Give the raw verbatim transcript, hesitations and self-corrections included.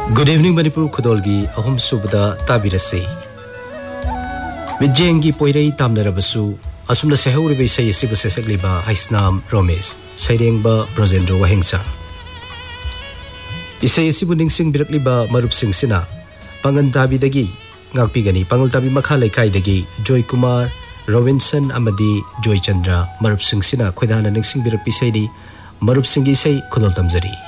Good evening Manipur Khudolgi ahum subda tabirase Vijengi poirei tamnarabasu asumna sehuri be sai sibu sesakliba Haisnam Romesh Sairengba Brojendro Wahengsa Isai sibu ningsing birakliba marup singsina Pangan tabidagi ngakpigani pangal tabi makhalai kaidagi Joy Kumar Robinson amadi Joy Chandra marup singsina khoidana ningsing birak pisai di marup singi sai khudol tamjari